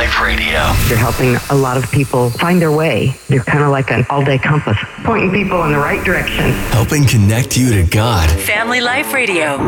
Life Radio. You're helping a lot of people find their way. You're kind of like an all-day compass, pointing people in the right direction. Helping connect you to God. Family Life Radio.